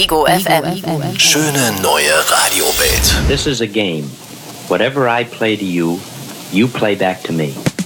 Ego FM. Schöne neue Radiowelt. This is a game. Whatever I play to you, you play back to me.